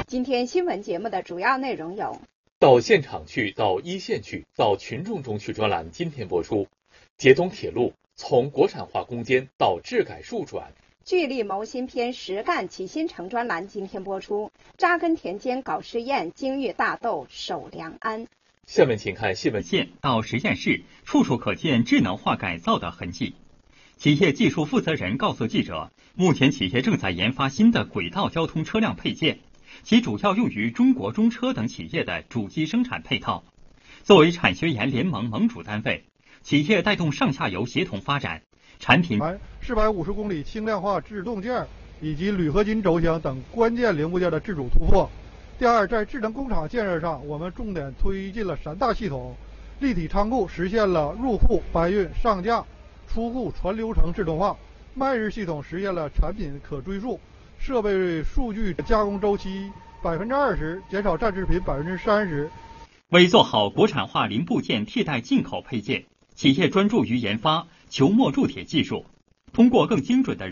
今天新闻节目的主要内容有： 到现场去，到一线去，到群众中去专栏今天播出；解懂铁路，从国产化攻坚到治改数转； 聚力谋新篇，实干启新城专栏今天播出；扎根田间搞试验，精育大豆守良安。 下面请看新闻线到实验室，处处可见智能化改造的痕迹。企业技术负责人告诉记者，目前企业正在研发新的轨道交通车辆配件，其主要用于中国中车等企业的主机生产配套。作为产学研联盟盟主单位，企业带动上下游协同发展，产品 450公里轻量化制动件以及铝合金轴箱等关键零部件的自主突破。第二，在智能工厂建设上，我们重点推进了3大系统，立体仓库实现了入库、搬运、上架、出库全流程自动化，卖日系统实现了产品可追溯，设备数据加工周期20%，减少暂制品30%。 为做好国产化零部件替代进口配件，企业专注于研发球膜铸铁技术，通过更精准的